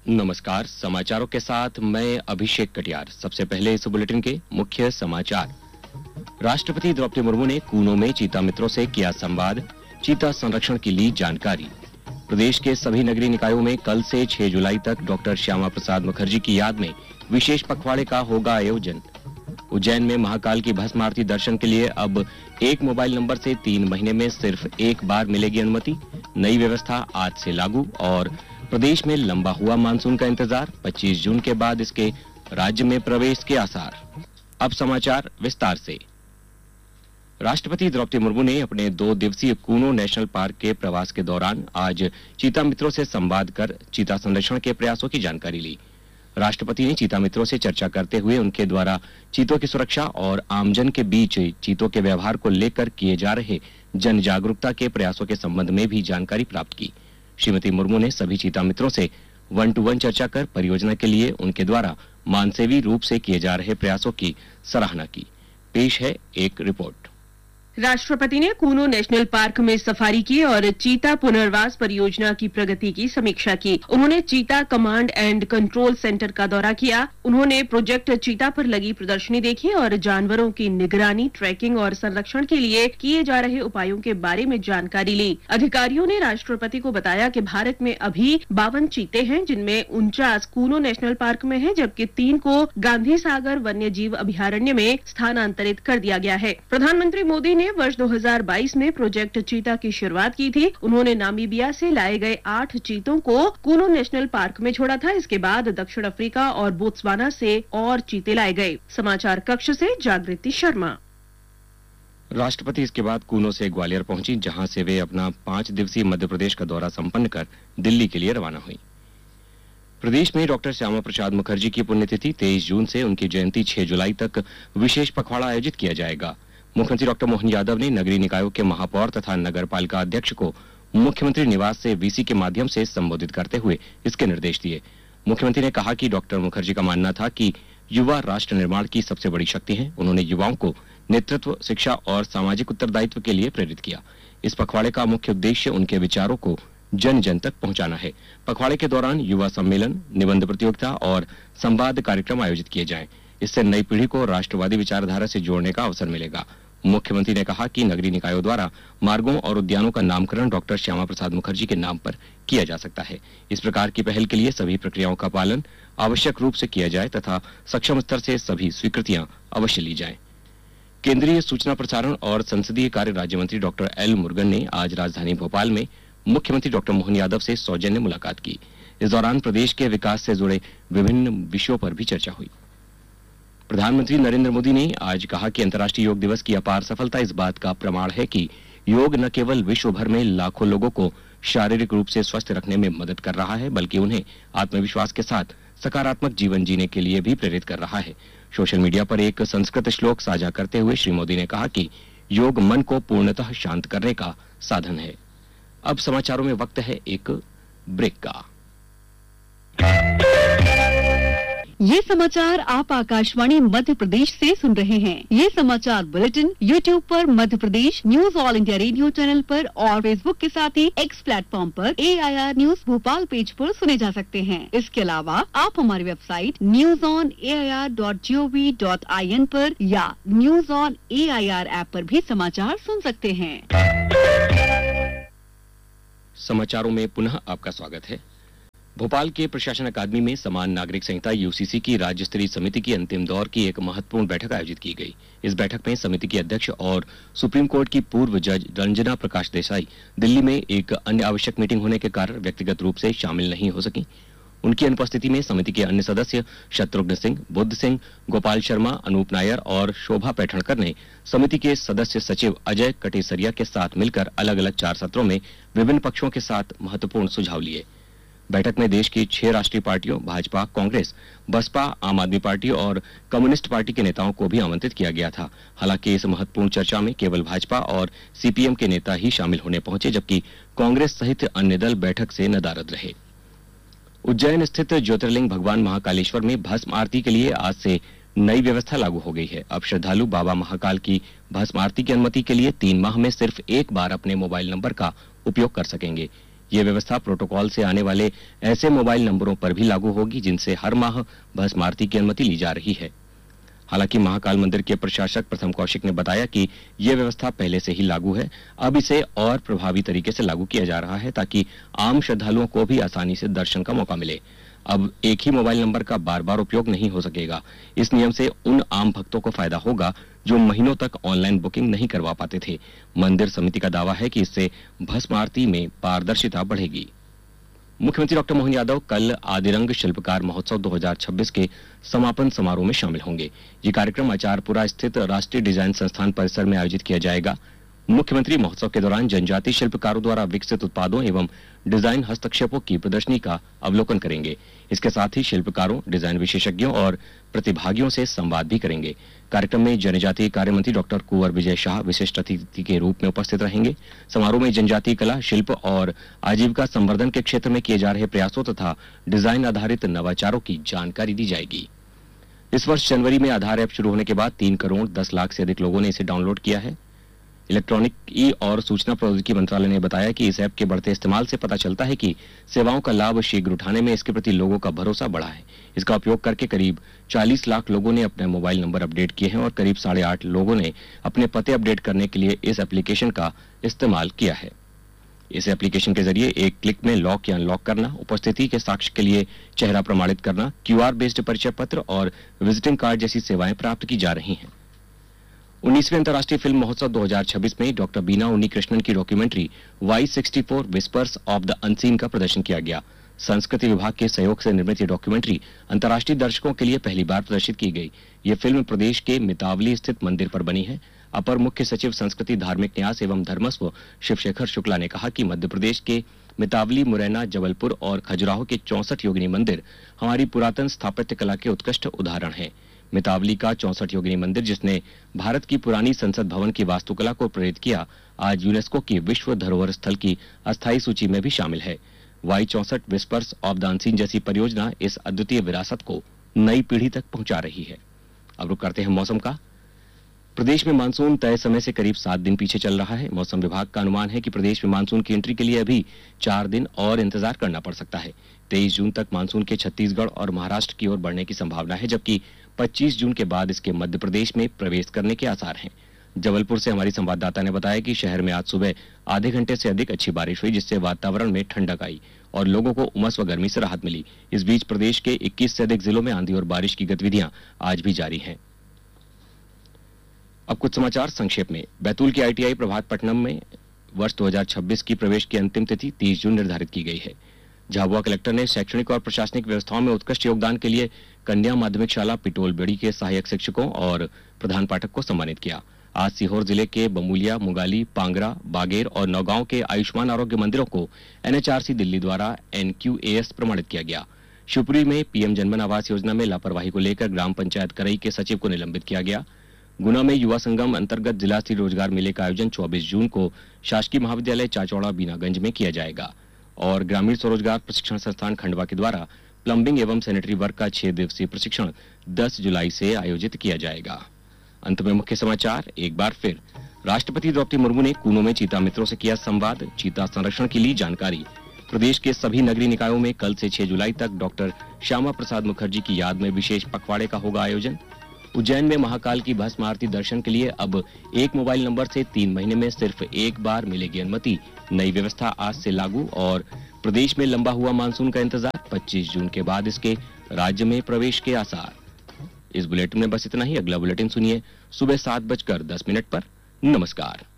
नमस्कार, समाचारों के साथ मैं अभिषेक कटियार। सबसे पहले इस बुलेटिन के मुख्य समाचार। राष्ट्रपति द्रौपदी मुर्मू ने कूनो में चीता मित्रों से किया संवाद, चीता संरक्षण की ली जानकारी। प्रदेश के सभी नगरीय निकायों में कल से 6 जुलाई तक डॉक्टर श्यामा प्रसाद मुखर्जी की याद में विशेष पखवाड़े का होगा आयोजन। उज्जैन में महाकाल की भस्म आरती दर्शन के लिए अब एक मोबाइल नंबर से 3 महीने में सिर्फ एक बार मिलेगी अनुमति। नई व्यवस्था आज से लागू और प्रदेश में लंबा हुआ मानसून का इंतजार, 25 जून के बाद इसके राज्य में प्रवेश के आसार। अब समाचार विस्तार से। राष्ट्रपति द्रौपदी मुर्मू ने अपने 2 दिवसीय कूनो नेशनल पार्क के प्रवास के दौरान आज चीता मित्रों से संवाद कर चीता संरक्षण के प्रयासों की जानकारी ली। राष्ट्रपति ने चीता मित्रों से चर्चा करते हुए उनके द्वारा चीतों की सुरक्षा और आमजन के बीच चीतों के व्यवहार को लेकर किए जा रहे जन जागरूकता के प्रयासों के संबंध में भी जानकारी प्राप्त की। श्रीमती मुर्मू ने सभी चीता मित्रों से 1-to-1 चर्चा कर परियोजना के लिए उनके द्वारा मानसेवी रूप से किए जा रहे प्रयासों की सराहना की। पेश है एक रिपोर्ट। राष्ट्रपति ने कूनो नेशनल पार्क में सफारी की और चीता पुनर्वास परियोजना की प्रगति की समीक्षा की। उन्होंने चीता कमांड एंड कंट्रोल सेंटर का दौरा किया। उन्होंने प्रोजेक्ट चीता पर लगी प्रदर्शनी देखी और जानवरों की निगरानी, ट्रैकिंग और संरक्षण के लिए किए जा रहे उपायों के बारे में जानकारी ली। अधिकारियों ने राष्ट्रपति को बताया कि भारत में अभी 52 चीते हैं, जिनमें 49 कूनो नेशनल पार्क में हैं, जबकि 3 को गांधी सागर वन्य जीव अभयारण्य में स्थानांतरित कर दिया गया है। प्रधानमंत्री मोदी ने वर्ष 2022 में प्रोजेक्ट चीता की शुरुआत की थी। उन्होंने नामीबिया से लाए गए 8 चीतों को कूनो नेशनल पार्क में छोड़ा था। इसके बाद दक्षिण अफ्रीका और बोत्सवाना से और चीते लाए गए। समाचार कक्ष से जागृति शर्मा। राष्ट्रपति इसके बाद कूनो से ग्वालियर पहुंची, जहां से वे अपना 5 दिवसीय मध्य प्रदेश का दौरा संपन्न कर दिल्ली के लिए रवाना हुई। प्रदेश में डॉक्टर श्यामा प्रसाद मुखर्जी की पुण्यतिथि 23 जून से उनकी जयंती 6 जुलाई तक विशेष पखवाड़ा आयोजित किया जाएगा। मुख्यमंत्री डॉक्टर मोहन यादव ने नगरीय निकायों के महापौर तथा नगर पालिका अध्यक्ष को मुख्यमंत्री निवास से वीसी के माध्यम से संबोधित करते हुए इसके निर्देश दिए। मुख्यमंत्री ने कहा कि डॉक्टर मुखर्जी का मानना था कि युवा राष्ट्र निर्माण की सबसे बड़ी शक्ति है। उन्होंने युवाओं को नेतृत्व, शिक्षा और सामाजिक उत्तरदायित्व के लिए प्रेरित किया। इस पखवाड़े का मुख्य उद्देश्य उनके विचारों को जन जन तक पहुंचाना है। पखवाड़े के दौरान युवा सम्मेलन, निबंध प्रतियोगिता और संवाद कार्यक्रम आयोजित किए जाएं। इससे नई पीढ़ी को राष्ट्रवादी विचारधारा से जोड़ने का अवसर मिलेगा। मुख्यमंत्री ने कहा कि नगरीय निकायों द्वारा मार्गों और उद्यानों का नामकरण डॉक्टर श्यामा प्रसाद मुखर्जी के नाम पर किया जा सकता है। इस प्रकार की पहल के लिए सभी प्रक्रियाओं का पालन आवश्यक रूप से किया जाए तथा सक्षम स्तर से सभी स्वीकृतियां अवश्य ली जाएं। केंद्रीय सूचना प्रसारण और संसदीय कार्य राज्य मंत्री डॉक्टर एल मुरुगन ने आज राजधानी भोपाल में मुख्यमंत्री डॉक्टर मोहन यादव से सौजन्य मुलाकात की। इस दौरान प्रदेश के विकास से जुड़े विभिन्न विषयों पर भी चर्चा हुई। प्रधानमंत्री नरेंद्र मोदी ने आज कहा कि अंतर्राष्ट्रीय योग दिवस की अपार सफलता इस बात का प्रमाण है कि योग न केवल विश्व भर में लाखों लोगों को शारीरिक रूप से स्वस्थ रखने में मदद कर रहा है, बल्कि उन्हें आत्मविश्वास के साथ सकारात्मक जीवन जीने के लिए भी प्रेरित कर रहा है। सोशल मीडिया पर एक संस्कृत श्लोक साझा करते हुए श्री मोदी ने कहा कि योग मन को पूर्णतः शांत करने का साधन है। अब समाचारों में वक्त है एक ब्रेक का। ये समाचार आप आकाशवाणी मध्य प्रदेश से सुन रहे हैं। ये समाचार बुलेटिन YouTube पर Madhya Pradesh news all India radio channel पर और Facebook के साथ ही X प्लेटफॉर्म पर AIR न्यूज भोपाल पेज पर सुने जा सकते हैं। इसके अलावा आप हमारी वेबसाइट newsonair.gov.in पर या न्यूज ऑन AIR ऐप पर भी समाचार सुन सकते हैं। समाचारों में पुनः आपका स्वागत है। भोपाल के प्रशासन अकादमी में समान नागरिक संहिता UCC की राज्य स्तरीय समिति की अंतिम दौर की एक महत्वपूर्ण बैठक आयोजित की गई। इस बैठक में समिति की अध्यक्ष और सुप्रीम कोर्ट की पूर्व जज रंजना प्रकाश देसाई दिल्ली में एक अन्य आवश्यक मीटिंग होने के कारण व्यक्तिगत रूप से शामिल नहीं हो सकी। उनकी अनुपस्थिति में समिति के अन्य सदस्य शत्रुघ्न सिंह, बुद्ध सिंह, गोपाल शर्मा, अनूप नायर और शोभा पैठणकर ने समिति के सदस्य सचिव अजय कटेसरिया के साथ मिलकर अलग अलग 4 सत्रों में विभिन्न पक्षों के साथ महत्वपूर्ण सुझाव लिए। बैठक में देश की 6 राष्ट्रीय पार्टियों भाजपा, कांग्रेस, बसपा, आम आदमी पार्टी और कम्युनिस्ट पार्टी के नेताओं को भी आमंत्रित किया गया था। हालांकि इस महत्वपूर्ण चर्चा में केवल भाजपा और CPM के नेता ही शामिल होने पहुंचे, जबकि कांग्रेस सहित अन्य दल बैठक से नदारद रहे। उज्जैन स्थित ज्योतिर्लिंग भगवान महाकालेश्वर में भस्म आरती के लिए आज से नई व्यवस्था लागू हो गई है। अब श्रद्धालु बाबा महाकाल की भस्म आरती की अनुमति के लिए 3 माह में सिर्फ एक बार अपने मोबाइल नंबर का उपयोग कर सकेंगे। ये व्यवस्था प्रोटोकॉल से आने वाले ऐसे मोबाइल नंबरों पर भी लागू होगी जिनसे हर माह भस्म आरती की अनुमति ली जा रही है। हालांकि महाकाल मंदिर के प्रशासक प्रथम कौशिक ने बताया कि यह व्यवस्था पहले से ही लागू है, अब इसे और प्रभावी तरीके से लागू किया जा रहा है ताकि आम श्रद्धालुओं को भी आसानी से दर्शन का मौका मिले। अब एक ही मोबाइल नंबर का बार बार उपयोग नहीं हो सकेगा। इस नियम से उन आम भक्तों को फायदा होगा जो महीनों तक ऑनलाइन बुकिंग नहीं करवा पाते थे। मंदिर समिति का दावा है कि इससे भस्म आरती में पारदर्शिता बढ़ेगी। मुख्यमंत्री डॉक्टर मोहन यादव कल आदिरंग शिल्पकार महोत्सव 2026 के समापन समारोह में शामिल होंगे। ये कार्यक्रम आचारपुरा स्थित राष्ट्रीय डिजाइन संस्थान परिसर में आयोजित किया जाएगा। मुख्यमंत्री महोत्सव के दौरान जनजातीय शिल्पकारों द्वारा विकसित उत्पादों एवं डिजाइन हस्तक्षेपों की प्रदर्शनी का अवलोकन करेंगे। इसके साथ ही शिल्पकारों, डिजाइन विशेषज्ञों और प्रतिभागियों से संवाद भी करेंगे। कार्यक्रम में जनजातीय कार्य मंत्री डॉक्टर कुंवर विजय शाह विशिष्ट अतिथि के रूप में उपस्थित रहेंगे। समारोह में जनजातीय कला, शिल्प और आजीविका संवर्धन के क्षेत्र में किए जा रहे प्रयासों तथा डिजाइन आधारित नवाचारों की जानकारी दी जाएगी। इस वर्ष जनवरी में आधार ऐप शुरू होने के बाद 3 करोड़ 10 लाख से अधिक लोगों ने इसे डाउनलोड किया है। इलेक्ट्रॉनिकी और सूचना प्रौद्योगिकी मंत्रालय ने बताया कि इस ऐप के बढ़ते इस्तेमाल से पता चलता है कि सेवाओं का लाभ शीघ्र उठाने में इसके प्रति लोगों का भरोसा बढ़ा है। इसका उपयोग करके करीब 40 लाख लोगों ने अपने मोबाइल नंबर अपडेट किए हैं और करीब 8.5 लोगों ने अपने पते अपडेट करने के लिए इस एप्लीकेशन का इस्तेमाल किया है। इस एप्लीकेशन के जरिए एक क्लिक में लॉक या अनलॉक करना, उपस्थिति के साक्ष्य के लिए चेहरा प्रमाणित करना, QR बेस्ड परिचय पत्र और विजिटिंग कार्ड जैसी सेवाएं प्राप्त की जा रही हैं। 19वें अंतर्राष्ट्रीय फिल्म महोत्सव 2026 में डॉक्टर बीना उन्नीकृष्णन की documentary Y64 whispers of the unseen का प्रदर्शन किया गया। संस्कृति विभाग के सहयोग से निर्मित ये डॉक्यूमेंट्री अंतर्राष्ट्रीय दर्शकों के लिए पहली बार प्रदर्शित की गई। ये फिल्म प्रदेश के मितावली स्थित मंदिर पर बनी है। अपर मुख्य सचिव संस्कृति, धार्मिक न्यास एवं धर्मस्व शिवशेखर शुक्ला ने कहा कि मध्य प्रदेश के मितावली, मुरैना, जबलपुर और खजुराहो के 64 योगिनी मंदिर हमारी पुरातन स्थापत्य कला के उत्कृष्ट उदाहरण हैं। मितावली का 64 योगिनी मंदिर, जिसने भारत की पुरानी संसद भवन की वास्तुकला को प्रेरित किया, आज यूनेस्को की विश्व धरोहर स्थल की अस्थायी सूची में भी शामिल है। Y64 whispers of the unseen जैसी परियोजना इस अद्वितीय विरासत को नई पीढ़ी तक पहुंचा रही है। अब रुक करते हैं मौसम का। प्रदेश में मानसून तय समय से करीब 7 दिन पीछे चल रहा है। मौसम विभाग का अनुमान है कि प्रदेश में मानसून की एंट्री के लिए अभी 4 दिन और इंतजार करना पड़ सकता है। 23 जून तक मानसून के छत्तीसगढ़ और महाराष्ट्र की ओर बढ़ने की संभावना है, जबकि 25 जून के बाद इसके मध्य प्रदेश में प्रवेश करने के आसार हैं। जबलपुर से हमारी संवाददाता ने बताया कि शहर में आज सुबह आधे घंटे से अधिक अच्छी बारिश हुई, जिससे वातावरण में ठंडक आई और लोगों को उमस व गर्मी से राहत मिली। इस बीच प्रदेश के 21 से अधिक जिलों में आंधी और बारिश की गतिविधियां आज भी जारी हैं। अब कुछ समाचार संक्षेप में। बैतूल के ITI प्रभातपट्टनम में वर्ष 2026 की प्रवेश की अंतिम तिथि 30 जून निर्धारित की गई है। झाबुआ कलेक्टर ने शैक्षणिक और प्रशासनिक व्यवस्थाओं में उत्कृष्ट योगदान के लिए कन्या माध्यमिक शाला पिटोल बेड़ी के सहायक शिक्षकों और प्रधान पाठक को सम्मानित किया। आज सीहोर जिले के बमूलिया, मुगाली, पांगरा, बागेर और नौगांव के आयुष्मान आरोग्य मंदिरों को NHRC दिल्ली द्वारा NQAS प्रमाणित किया गया। शिवपुरी में PM जनमन आवास योजना में लापरवाही को लेकर ग्राम पंचायत करई के सचिव को निलंबित किया गया। गुना में युवा संगम अंतर्गत जिला स्तरीय रोजगार मेले का आयोजन 24 जून को शासकीय महाविद्यालय चाचौड़ा बीनागंज में किया जाएगा। और ग्रामीण स्वरोजगार प्रशिक्षण संस्थान खंडवा के द्वारा प्लम्बिंग एवं सैनिटरी वर्क का 6 दिवसीय प्रशिक्षण 10 जुलाई से आयोजित किया जाएगा। अंत में मुख्य समाचार एक बार फिर। राष्ट्रपति द्रौपदी मुर्मू ने कूनो में चीता मित्रों से किया संवाद, चीता संरक्षण की ली जानकारी। प्रदेश के सभी नगरीय निकायों में कल से 6 जुलाई तक डॉक्टर श्यामा प्रसाद मुखर्जी की याद में विशेष पखवाड़े का होगा आयोजन। उज्जैन में महाकाल की भस्म आरती दर्शन के लिए अब एक मोबाइल नंबर से 3 महीने में सिर्फ एक बार मिलेगी अनुमति। नई व्यवस्था आज से लागू। और प्रदेश में लंबा हुआ मानसून का इंतजार, 25 जून के बाद इसके राज्य में प्रवेश के आसार। इस बुलेटिन में बस इतना ही। अगला बुलेटिन सुनिए सुबह 7:10 पर। नमस्कार।